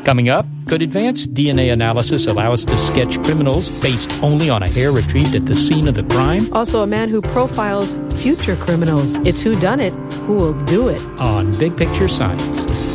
Coming up, could advanced DNA analysis allow us to sketch criminals based only on a hair retrieved at the scene of the crime? Also, a man who profiles future criminals. It's whodunit, who will do it. On Big Picture Science.